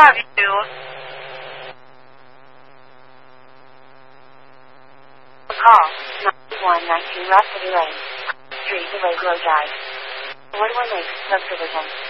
have you. Call 9119 Rhapsody Lane, Street, Delay Drive. Woodland Lakes, Subdivision.